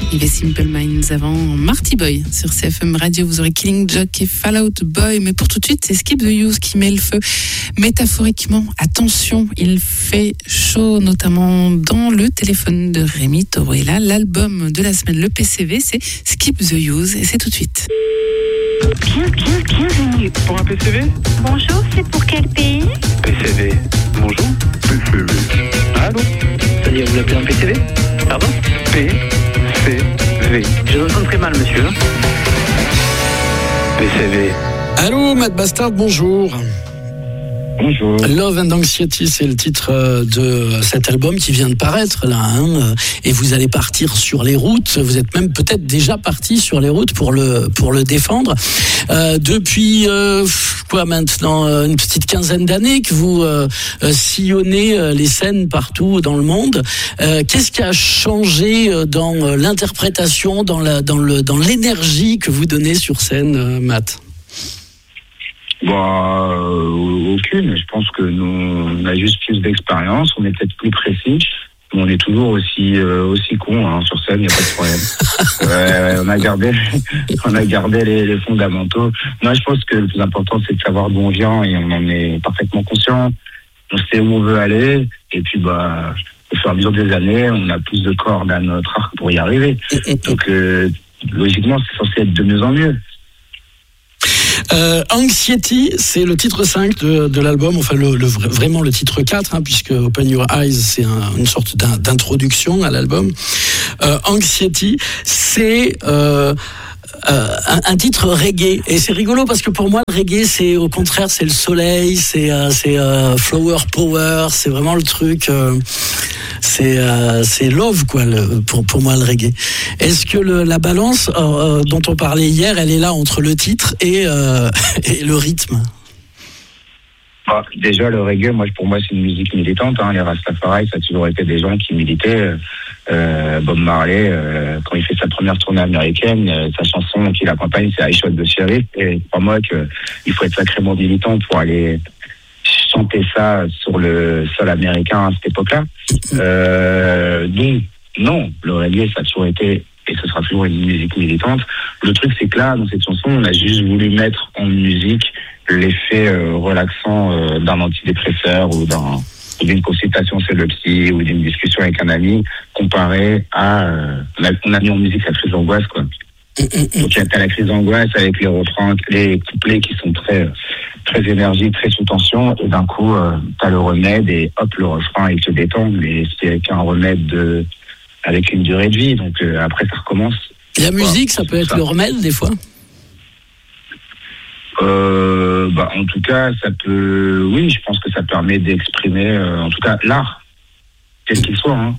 Il y avait Simple Minds avant Marty Boy sur CFM Radio. Vous aurez Killing Joke et Fall Out Boy. Mais pour tout de suite, c'est Skip the Use qui met le feu. Métaphoriquement, attention, il fait chaud, notamment dans le téléphone de Rémi Torella. L'album de la semaine, le PCV, c'est Skip the Use. Et c'est tout de suite. Bienvenue. Pour un PCV ? Bonjour, c'est pour quel pays ? PCV. Bonjour. PCV. Allô ? C'est-à-dire, vous l'appelez un PCV ? Pardon ? PCV. Je vous entends très mal, monsieur. PCV. Allô, Matt Bastard, bonjour. Bonjour. Love and Anxiety, c'est le titre de cet album qui vient de paraître là, et vous allez partir sur les routes. Vous êtes même peut-être déjà parti sur les routes pour le défendre. Depuis quoi maintenant, une petite quinzaine d'années que vous sillonnez les scènes partout dans le monde. Qu'est-ce qui a changé dans l'interprétation, dans l'énergie que vous donnez sur scène, Matt ? Aucune. Je pense que nous, on a juste plus d'expérience, on est peut-être plus précis, mais on est toujours aussi con sur scène, il n'y a pas de problème. On a gardé les fondamentaux. Moi, je pense que le plus important, c'est de savoir d'où on vient et on en est parfaitement conscient. On sait où on veut aller et puis, au fur et à mesure des années, on a plus de cordes à notre arc pour y arriver. Donc, logiquement, c'est censé être de mieux en mieux. Anxiety, c'est le titre 5 de l'album, enfin vraiment le titre 4, puisque Open Your Eyes, c'est une sorte d'introduction à l'album. Anxiety, c'est un titre reggae, et c'est rigolo parce que pour moi le reggae, c'est au contraire, c'est le soleil, c'est flower power, c'est vraiment le truc, c'est love quoi, pour moi le reggae. Est-ce que la balance dont on parlait hier, elle est là entre le titre et le rythme? Déjà, le reggae, pour moi, c'est une musique militante. Les Rastafari, ça a toujours été des gens qui militaient. Bob Marley, quand il fait sa première tournée américaine, sa chanson qu'il accompagne, c'est I Shot the Sheriff. Et crois-moi qu'il faut être sacrément militant pour aller chanter ça sur le sol américain à cette époque-là. Donc, non, le reggae, ça a toujours été, et ce sera toujours une musique militante. Le truc, c'est que là, dans cette chanson, on a juste voulu mettre en musique l'effet relaxant d'un antidépresseur ou d'une consultation chez le psy ou d'une discussion avec un ami, comparé à on a mis en musique la crise d'angoisse, quoi. Donc t'as la crise d'angoisse avec les refrains, les couplets qui sont très très énergiques, très sous tension, et d'un coup t'as le remède et hop, le refrain il te détend, mais c'est avec un remède avec une durée de vie, donc après ça recommence. La musique, ça peut être le remède des fois. En tout cas, ça peut. Oui, je pense que ça permet d'exprimer, en tout cas, l'art, quel qu'il soit.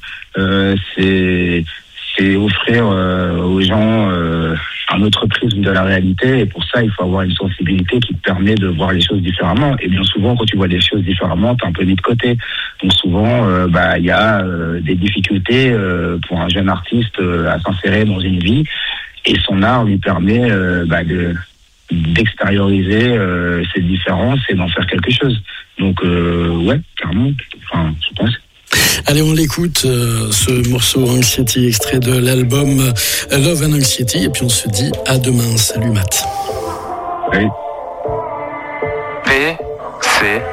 C'est offrir aux gens un autre prisme de la réalité. Et pour ça, il faut avoir une sensibilité qui te permet de voir les choses différemment. Et bien souvent, quand tu vois les choses différemment, t'es un peu mis de côté. Donc souvent, il y a des difficultés pour un jeune artiste à s'insérer dans une vie. Et son art lui permet d'extérioriser ces différences et d'en faire quelque chose. Donc, ouais, clairement, je pense. Allez, on l'écoute, ce morceau Anxiety, extrait de l'album Love and Anxiety, et puis on se dit à demain. Salut Matt. Salut. P, C,